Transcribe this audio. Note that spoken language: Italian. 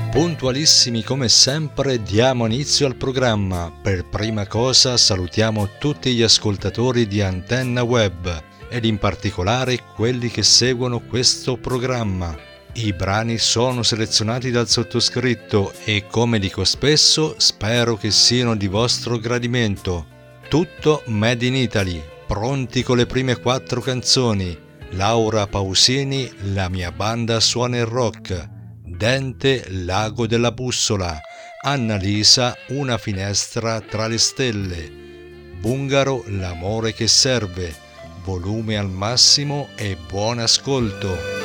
Puntualissimi come sempre diamo inizio al programma. Per prima cosa salutiamo tutti gli ascoltatori di Antenna Web ed in particolare quelli che seguono questo programma. I brani sono selezionati dal sottoscritto e, come dico spesso, spero che siano di vostro gradimento. Tutto Made in Italy, pronti con le prime 4 canzoni. Laura Pausini, La mia banda suona il rock. Dente, L'ago della bussola. Annalisa, Una finestra tra le stelle. Bungaro, L'amore che serve. Volume al massimo e buon ascolto.